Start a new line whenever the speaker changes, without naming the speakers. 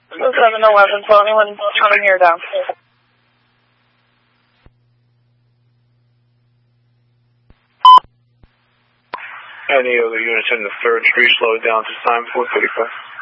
So 7-Eleven, so anyone coming here downstairs.
Any other units in the 3rd Street slowed down to time 4:35?